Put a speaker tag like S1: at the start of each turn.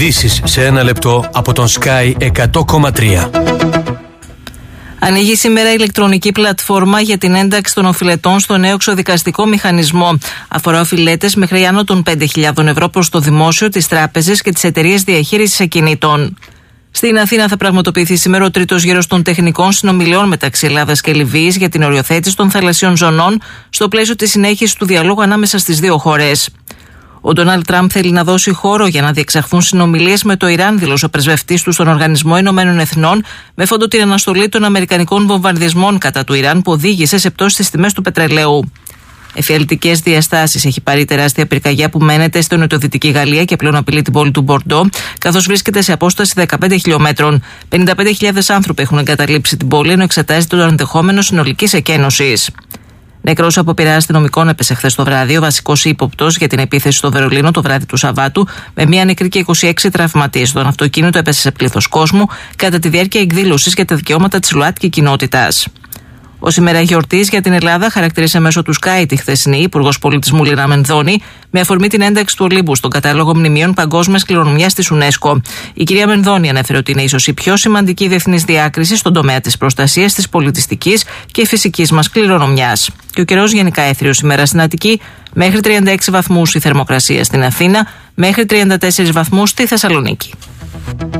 S1: Ειδήσεις σε ένα λεπτό από τον Sky 100,3.
S2: Ανοίγει σήμερα η ηλεκτρονική πλατφόρμα για την ένταξη των οφειλετών στο νέο εξωδικαστικό μηχανισμό. Αφορά οφειλέτες μέχρι άνω των 5.000 ευρώ προς το δημόσιο, τις τράπεζες και τις εταιρείες διαχείρισης ακινήτων. Στην Αθήνα θα πραγματοποιηθεί σήμερα ο τρίτος γύρος των τεχνικών συνομιλιών μεταξύ Ελλάδας και Λιβύης για την οριοθέτηση των θαλασσίων ζωνών στο πλαίσιο της συνέχισης του διαλόγου ανάμεσα στις δύο χώρες. Ο Ντόναλντ Τραμπ θέλει να δώσει χώρο για να διεξαχθούν συνομιλίες με το Ιράν, δήλωσε ο πρεσβευτής του στον Οργανισμό Ηνωμένων Εθνών, με φόντο την αναστολή των αμερικανικών βομβαρδισμών κατά του Ιράν που οδήγησε σε πτώσεις στις τιμές του πετρελαίου. Εφιαλτικές διαστάσεις έχει πάρει τεράστια πυρκαγιά που μένεται στο νοτιοδυτική Γαλλία και πλέον απειλεί την πόλη του Μπορντό, καθώς βρίσκεται σε απόσταση 15 χιλιόμετρων. 55.000 άνθρωποι έχουν εγκαταλείψει την πόλη, ενώ εξετάζεται το ενδεχόμενο συνολικής εκένωσης. Νεκρός από πειρά αστυνομικών έπεσε χθες το βράδυ ο βασικός ύποπτος για την επίθεση στο Βερολίνο το βράδυ του Σαββάτου, με μία νεκρή και 26 τραυματίες. Το αυτοκίνητο έπεσε σε πλήθος κόσμου κατά τη διάρκεια εκδήλωσης για τα δικαιώματα της ΛΟΑΤΚΙ κοινότητας. Ως ημέρα γιορτής για την Ελλάδα χαρακτήρισε μέσω του Sky τη χθεσινή Υπουργός Πολιτισμού Λίνα Μενδώνη με αφορμή την ένταξη του Ολύμπου στον κατάλογο μνημείων παγκόσμιας κληρονομιάς της UNESCO. Η κυρία Μενδώνη ανέφερε ότι είναι ίσως η πιο σημαντική διεθνής διάκριση στον τομέα της προστασίας της πολιτιστικής και φυσικής μας κληρονομιάς. Και ο καιρός γενικά έθριος ημέρα στην Αττική, μέχρι 36 βαθμούς η θερμοκρασία στην Αθήνα, μέχρι 34 βαθμούς στη Θεσσαλονίκη.